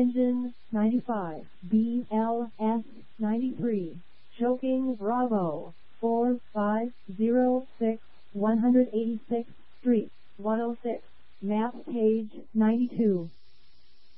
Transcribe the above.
Engine 95, BLS 93, Choking Bravo 4506, 186th Street, 106, map page 92.